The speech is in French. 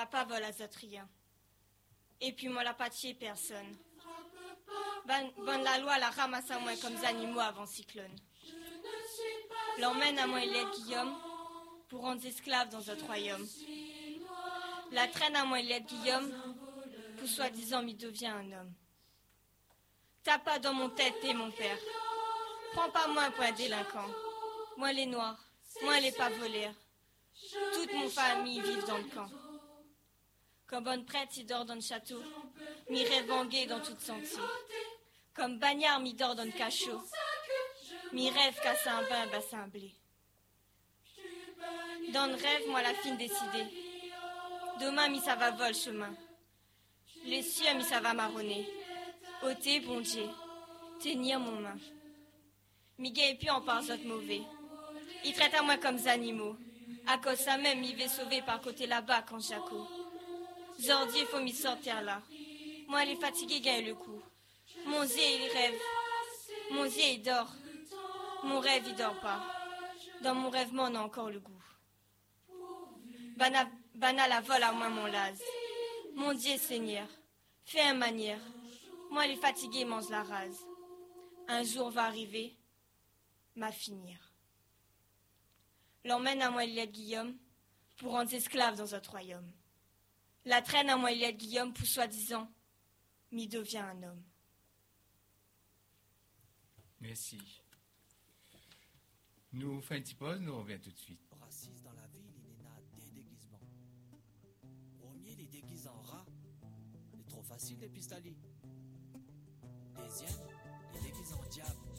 l'a pas vol à rien. Et puis moi l'a pas tué personne. Bonne la loi la ramasse à moi comme des animaux avant cyclone. L'emmène à moi l'aide Guillaume pour rendre esclave dans notre royaume. La traîne à moi l'aide Guillaume pour soi-disant m'y devient un homme. T'as pas dans mon tête et mon père. Prends pas moi pour un délinquant. Moi les noirs, moi les pas voleurs. Toute mon famille vivent dans le camp. Comme bonne prêtre, il dort dans le château. Mi rêve vangué dans toute sentier. Comme bagnard, mi dort dans le cachot. Mi rêve casse un bain, bassin blé. Dans le rêve, moi la fine décidée. Demain, mi ça va vol chemin. Les cieux, mi ça va marronner. Ôtez, bon Dieu, tenir mon main. Mi gay et puis en parle autres mauvais. Il traite à moi comme des animaux. À cause ça même, il va sauver par côté là-bas quand Jaco. Zordier, faut m'y sortir là. Moi, elle est fatiguée, gagne le coup. Mon zé, il rêve. Mon zé, il dort. Mon rêve, il dort pas. Dans mon rêvement, on a encore le goût. Bana la vole à moi, mon lase. Mon Dieu, Seigneur, fais un manière. Moi, elle est fatiguée, mange la rase. Un jour va arriver, m'a finir. L'emmène à moi, il aide Guillaume, pour rendre esclave dans notre royaume. La traîne à moi, il aide Guillaume, pour soi-disant, m'y devient un homme. Merci. Nous faisons une petite pause, nous revenons tout de suite. Racisme dans la ville, il est né des déguisements. Premier, les déguisent en rat. C'est trop facile, les pistoliers. Deuxième, les déguisent en diable.